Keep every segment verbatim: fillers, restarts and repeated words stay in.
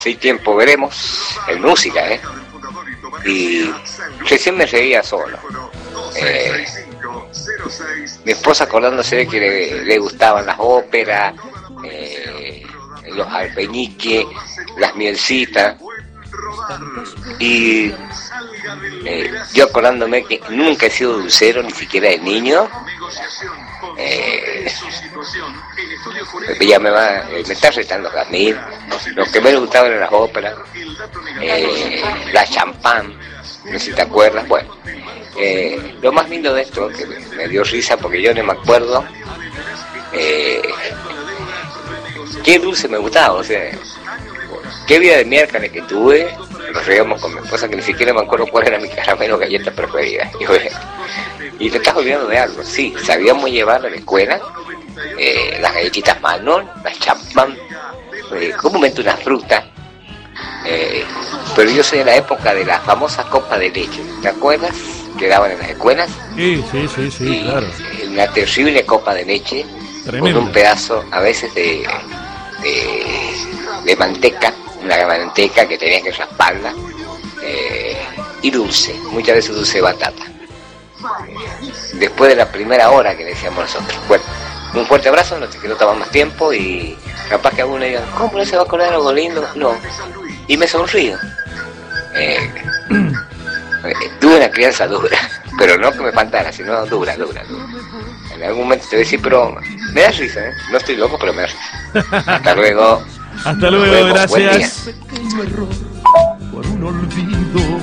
Sí, tiempo veremos, en música, ¿eh? Y recién me reía solo. Eh, mi esposa acordándose de que le, le gustaban las óperas, eh, los alpeñiques, las mielcitas, y eh, yo acordándome que nunca he sido dulcero, ni siquiera de niño. Eh, ya me va, eh, me está retando Jasmine. Lo que me gustaba eran las óperas, eh, la champán, no sé si te acuerdas. Bueno, eh, lo más lindo de esto, que me dio risa porque yo no me acuerdo eh, qué dulce me gustaba, o sea, qué vida de miércoles que tuve. Nos reíamos con mi esposa que ni siquiera me acuerdo cuál era mi caramelo galleta preferida. Y, bueno, y te estás olvidando de algo. Sí, sabíamos llevar a la escuela eh, las galletitas Manon, las champán, eh, comúnmente una fruta. Eh, pero yo soy de la época de la famosa copa de leche. ¿Te acuerdas? Que daban en las escuelas. Sí, sí, sí, sí, y claro. Una terrible copa de leche. Tremendo. Con un pedazo a veces de, de, de manteca. Una manteca que tenía que rasparla, eh, y dulce, muchas veces dulce de batata. Después de la primera hora que decíamos nosotros. Bueno, un fuerte abrazo, no te quiero tomar más tiempo y capaz que alguno diga, ¿cómo no se va a acordar algo lindo? No, y me sonrío. Eh, tuve una crianza dura, pero no que me faltara, sino dura, dura, dura. En algún momento te voy a decir, pero me da risa, ¿eh? No estoy loco, pero me da risa. Hasta luego. Hasta luego, luego, gracias. Por un olvido.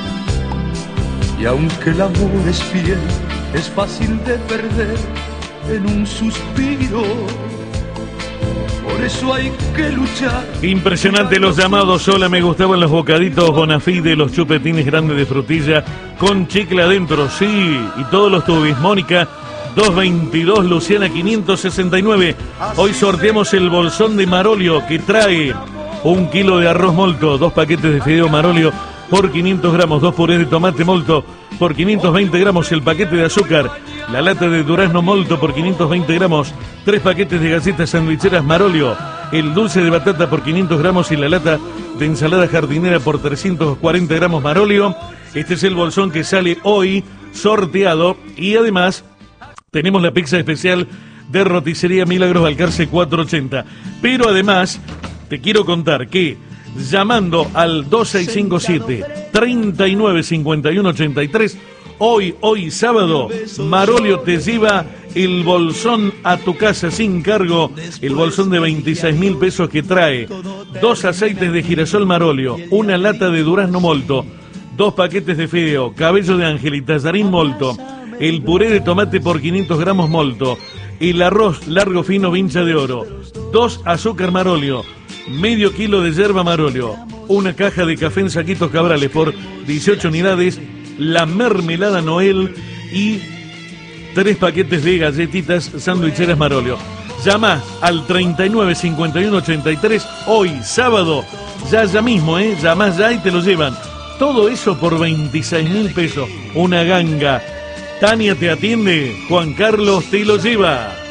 Y aunque el amor es fiel, es fácil de perder en un suspiro. Por eso hay que luchar. Impresionante los llamados. Hola, me gustaban los bocaditos Bonafide, los chupetines grandes de frutilla con chicle adentro, sí, y todos los tubis. Mónica dos veintidós, Luciana quinientos sesenta y nueve. Hoy sorteamos el bolsón de Marolio que trae un kilo de arroz molto, dos paquetes de fideo Marolio por quinientos gramos, dos purés de tomate molto por quinientos veinte gramos, el paquete de azúcar, la lata de durazno molto por quinientos veinte gramos, tres paquetes de galletas sandwicheras Marolio, el dulce de batata por quinientos gramos y la lata de ensalada jardinera por trescientos cuarenta gramos Marolio. Este es el bolsón que sale hoy sorteado y además tenemos la pizza especial de Roticería Milagros Balcarce cuatrocientos ochenta. Pero además, te quiero contar que llamando al dos seis cinco siete, tres nueve cinco uno ocho tres, hoy, hoy sábado, Marolio te lleva el bolsón a tu casa sin cargo, el bolsón de veintiséis mil pesos que trae dos aceites de girasol Marolio, una lata de durazno molto, dos paquetes de fideo, cabello de ángel y tallarín molto, el puré de tomate por quinientos gramos molto, el arroz largo fino vincha de oro, dos azúcar Marolio, medio kilo de yerba Marolio, una caja de café en saquitos Cabrales por dieciocho unidades, la mermelada Noel y tres paquetes de galletitas sandwicheras Marolio. Llama al treinta y nueve cincuenta y uno ochenta y tres hoy sábado, ya ya mismo, eh, llamás ya y te lo llevan. Todo eso por veintiséis mil pesos, una ganga. Tania te atiende, Juan Carlos te lo lleva.